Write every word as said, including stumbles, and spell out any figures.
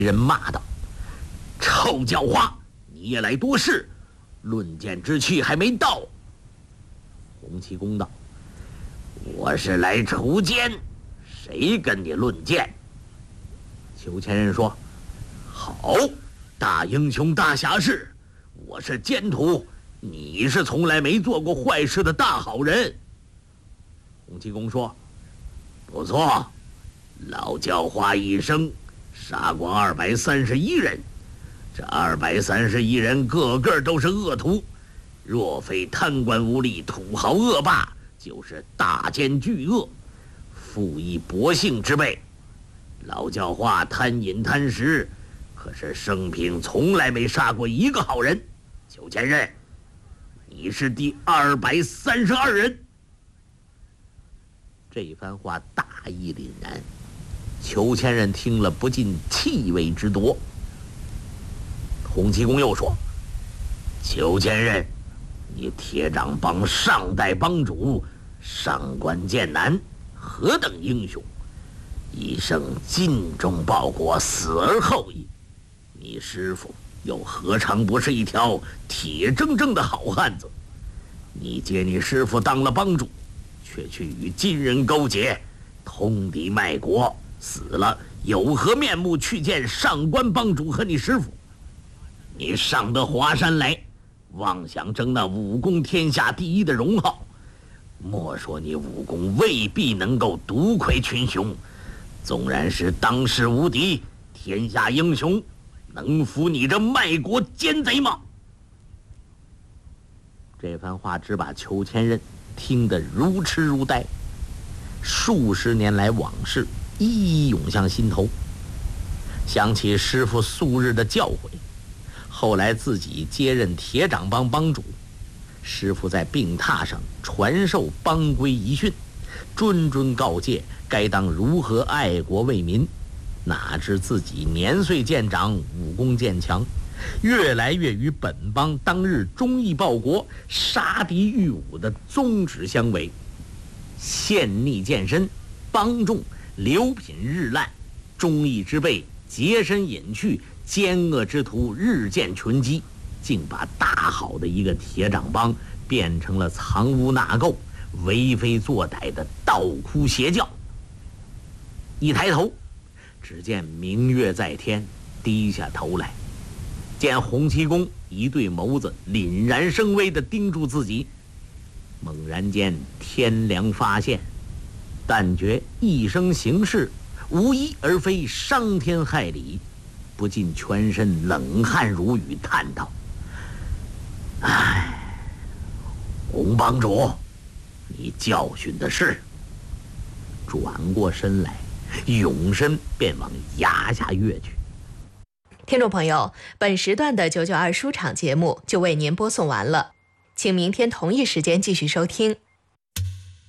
人骂道：“臭狡猾，你也来多事，论剑之期还没到。”洪七公道：“我是来除奸，谁跟你论剑？”裘千仞说：“好，大英雄大侠士，我是奸徒，你是从来没做过坏事的大好人。”洪七公说：“不错，老教化一生杀过二百三十一人，这二百三十一人个个都是恶徒，若非贪官污吏、土豪恶霸，就是大奸巨恶、负义薄幸之辈。老教化贪饮贪食，可是生平从来没杀过一个好人。裘千仞，你是第二百三十二人。”这一番话大义凛然，裘千仞听了不禁气味之夺。洪七公又说：“裘千仞，你铁掌帮上代帮主，上官剑南，何等英雄，一生尽忠报国，死而后已。你师父又何尝不是一条铁铮铮的好汉子？你接你师父当了帮主，却去与金人勾结，通敌卖国，死了有何面目去见上官帮主和你师父？你上得华山来，妄想争那武功天下第一的荣号，莫说你武功未必能够独魁群雄，纵然是当世无敌，天下英雄，能服你这卖国奸贼吗？”这番话只把裘千仞听得如痴如呆，数十年来往事一一涌向心头，想起师父素日的教诲，后来自己接任铁掌帮帮主，师父在病榻上传授帮规遗训，谆谆告诫该当如何爱国为民，哪知自己年岁渐长，武功渐强，越来越与本帮当日忠义报国、杀敌御武的宗旨相违，陷逆渐深，帮众流品日滥，忠义之辈洁身隐去，奸恶之徒日渐群积，竟把大好的一个铁掌帮变成了藏污纳垢、为非作歹的道窟邪教。一抬头，只见明月在天，低下头来，见洪七公一对眸子凛然生威地盯住自己，猛然间天良发现，但觉一生行事无一而非伤天害理，不禁全身冷汗如雨，叹道：“唉，洪帮主，你教训的是。”转过身来，永身便往崖下跃去。 听众朋友，本时段的九九二书场节目就为您播送完了，请明天同一时间继续收听。